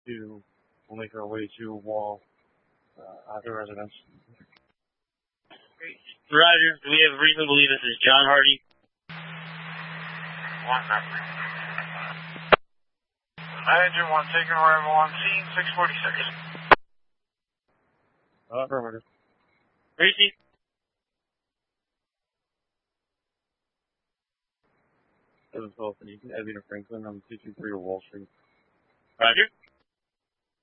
we'll make our way to Wall, the residence. Roger. We have reason to believe this is John Hardy. 1-0. Manager 1, taking arrival on scene, 646. Affirmative. Tracy? This is Wilson. You can Edwina Franklin. I'm 223 Wall Street. Roger.